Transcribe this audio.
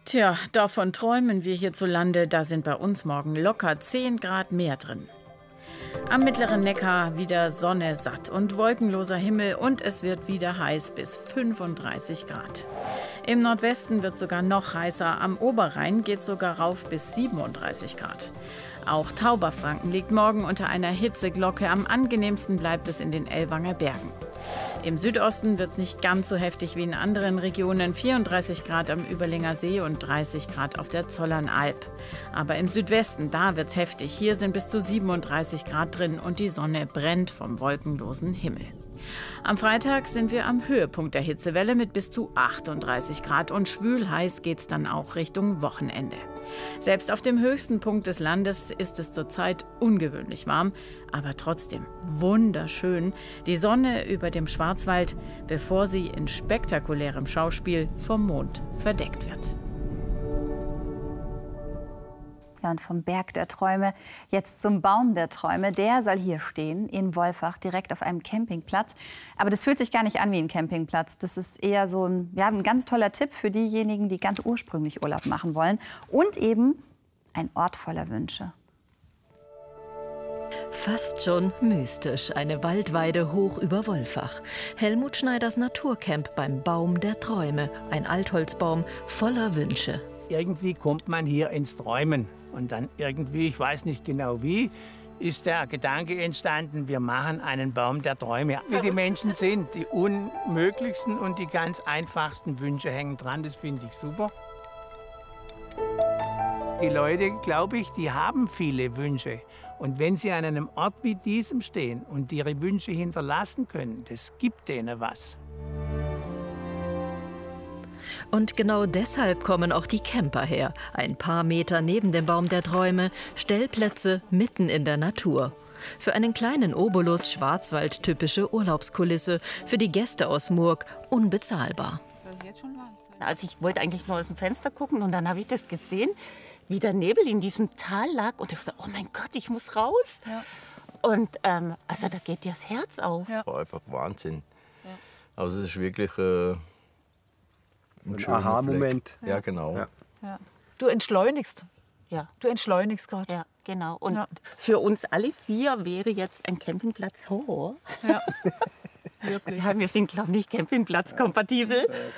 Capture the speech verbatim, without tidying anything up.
Tja, davon träumen wir hierzulande. Da sind bei uns morgen locker zehn Grad mehr drin. Am mittleren Neckar wieder Sonne satt und wolkenloser Himmel und es wird wieder heiß bis fünfunddreißig Grad. Im Nordwesten wird sogar noch heißer, am Oberrhein geht sogar rauf bis siebenunddreißig Grad. Auch Tauberfranken liegt morgen unter einer Hitzeglocke, am angenehmsten bleibt es in den Ellwanger Bergen. Im Südosten wird es nicht ganz so heftig wie in anderen Regionen, vierunddreißig Grad am Überlinger See und dreißig Grad auf der Zollernalb. Aber im Südwesten, da wird es heftig. Hier sind bis zu siebenunddreißig Grad drin und die Sonne brennt vom wolkenlosen Himmel. Am Freitag sind wir am Höhepunkt der Hitzewelle mit bis zu achtunddreißig Grad und schwül heiß geht es dann auch Richtung Wochenende. Selbst auf dem höchsten Punkt des Landes ist es zurzeit ungewöhnlich warm, aber trotzdem wunderschön. Die Sonne über dem Schwarzwald, bevor sie in spektakulärem Schauspiel vom Mond verdeckt wird. Ja, und vom Berg der Träume jetzt zum Baum der Träume. Der soll hier stehen, in Wolfach, direkt auf einem Campingplatz. Aber das fühlt sich gar nicht an wie ein Campingplatz. Das ist eher so ein, ja, ein ganz toller Tipp für diejenigen, die ganz ursprünglich Urlaub machen wollen. Und eben ein Ort voller Wünsche. Fast schon mystisch, eine Waldweide hoch über Wolfach. Helmut Schneiders Naturcamp beim Baum der Träume. Ein Altholzbaum voller Wünsche. Irgendwie kommt man hier ins Träumen. Und dann irgendwie, ich weiß nicht genau wie, ist der Gedanke entstanden, wir machen einen Baum der Träume. Wie die Menschen sind, die unmöglichsten und die ganz einfachsten Wünsche hängen dran, das finde ich super. Die Leute, glaube ich, die haben viele Wünsche. Und wenn sie an einem Ort wie diesem stehen und ihre Wünsche hinterlassen können, das gibt denen was. Und genau deshalb kommen auch die Camper her. Ein paar Meter neben dem Baum der Träume, Stellplätze mitten in der Natur. Für einen kleinen Obolus Schwarzwald-typische Urlaubskulisse, für die Gäste aus Murg unbezahlbar. Also ich wollte eigentlich nur aus dem Fenster gucken und dann habe ich das gesehen, wie der Nebel in diesem Tal lag und ich dachte, oh mein Gott, ich muss raus. Ja. Und ähm, also da geht dir das Herz auf. Ja. War einfach Wahnsinn. Ja. Also es ist wirklich äh, ein, ein Aha-Moment. Ja, genau. Ja. Ja. Du entschleunigst. Ja. Du entschleunigst gerade. Ja, genau. Und ja. für uns alle vier wäre jetzt ein Campingplatz Horror. Ja. Wirklich. Ja, wir sind, glaube ich, nicht campingplatzkompatibel.